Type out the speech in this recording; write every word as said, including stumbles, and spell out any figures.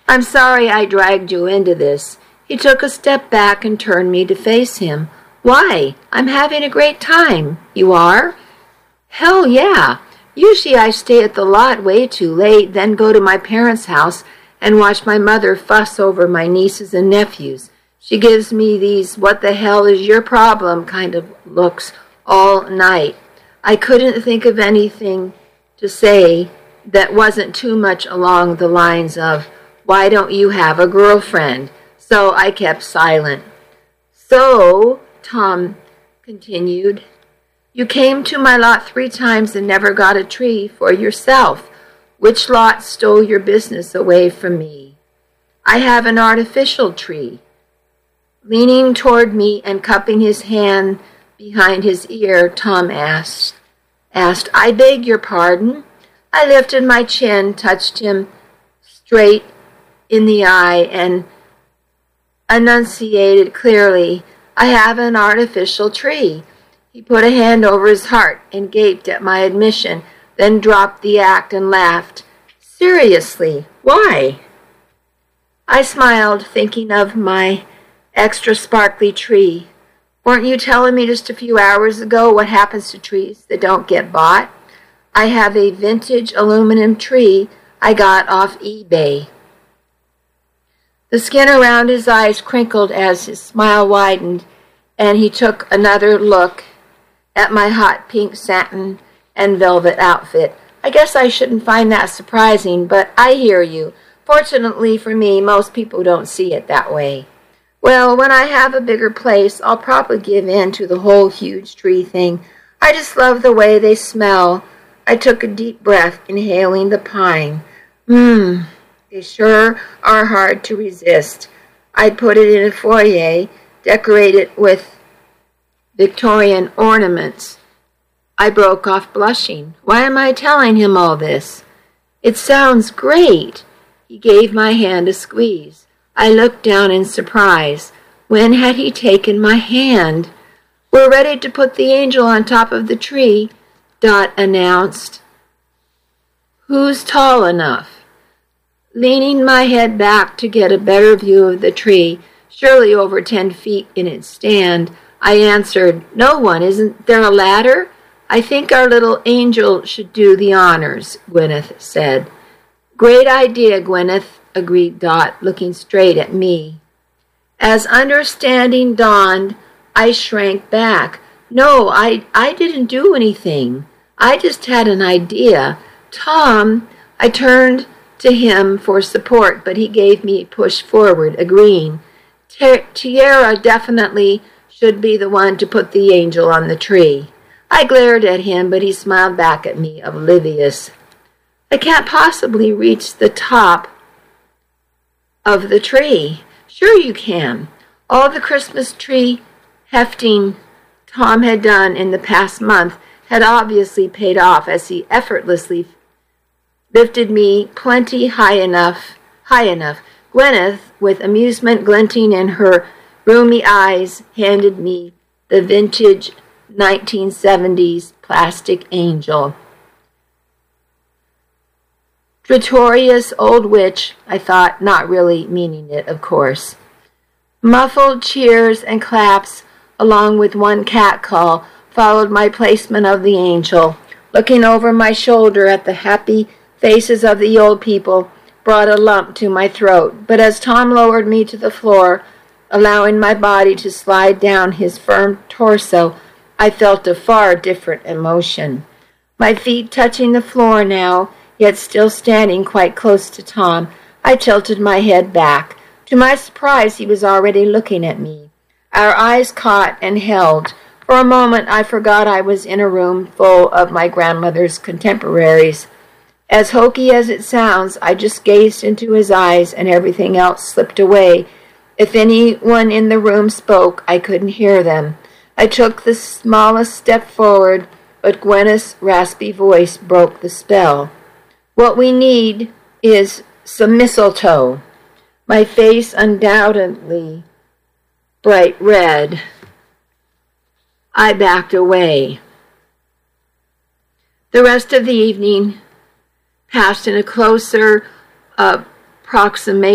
I'm sorry I dragged you into this." He took a step back and turned me to face him. "Why? I'm having a great time." "You are?" "Hell yeah. Usually I stay at the lot way too late, then go to my parents' house and watch my mother fuss over my nieces and nephews. She gives me these what the hell is your problem kind of looks all night. I couldn't think of anything to say that wasn't too much along the lines of, why don't you have a girlfriend? So I kept silent. "So," Tom continued, "you came to my lot three times and never got a tree for yourself. Which lot stole your business away from me?" "I have an artificial tree." Leaning toward me and cupping his hand behind his ear, Tom asked, asked, "I beg your pardon?" I lifted my chin, touched him straight in the eye, and enunciated clearly, "I have an artificial tree." He put a hand over his heart and gaped at my admission, then dropped the act and laughed. "Seriously, why?" I smiled, thinking of my extra sparkly tree. "Weren't you telling me just a few hours ago what happens to trees that don't get bought? I have a vintage aluminum tree I got off eBay." The skin around his eyes crinkled as his smile widened, and he took another look at my hot pink satin and velvet outfit. "I guess I shouldn't find that surprising, but I hear you. Fortunately for me, most people don't see it that way." "Well, when I have a bigger place, I'll probably give in to the whole huge tree thing. I just love the way they smell." I took a deep breath, inhaling the pine. Mmm, they sure are hard to resist. I'd put it in a foyer, decorated with Victorian ornaments. I broke off blushing. Why am I telling him all this? "It sounds great." He gave my hand a squeeze. I looked down in surprise. When had he taken my hand? "We're ready to put the angel on top of the tree," Dot announced. "Who's tall enough?" Leaning my head back to get a better view of the tree, surely over ten feet in its stand, I answered, "No one. Isn't there a ladder?" "I think our little angel should do the honors," Gwyneth said. "Great idea, Gwyneth," agreed Dot, looking straight at me. As understanding dawned, I shrank back. "No, I, I didn't do anything. I just had an idea. Tom," I turned to him for support, but he gave me a push forward, agreeing. "Tiara definitely should be the one to put the angel on the tree." I glared at him, but he smiled back at me, oblivious. "I can't possibly reach the top of the tree." "Sure you can." All the Christmas tree hefting Tom had done in the past month had obviously paid off, as he effortlessly lifted me plenty high enough, high enough. Gwyneth, with amusement glinting in her rheumy eyes, handed me the vintage nineteen seventies plastic angel. Notorious old witch, I thought, not really meaning it, of course. Muffled cheers and claps, along with one cat call, followed my placement of the angel. Looking over my shoulder at the happy faces of the old people brought a lump to my throat, but as Tom lowered me to the floor, allowing my body to slide down his firm torso, I felt a far different emotion. My feet touching the floor now, yet still standing quite close to Tom, I tilted my head back. To my surprise, he was already looking at me. Our eyes caught and held. For a moment, I forgot I was in a room full of my grandmother's contemporaries. As hokey as it sounds, I just gazed into his eyes and everything else slipped away. If anyone in the room spoke, I couldn't hear them. I took the smallest step forward, but Gwyneth's raspy voice broke the spell. "What we need is some mistletoe." My face undoubtedly bright red. I backed away. The rest of the evening passed in a closer uh, approximation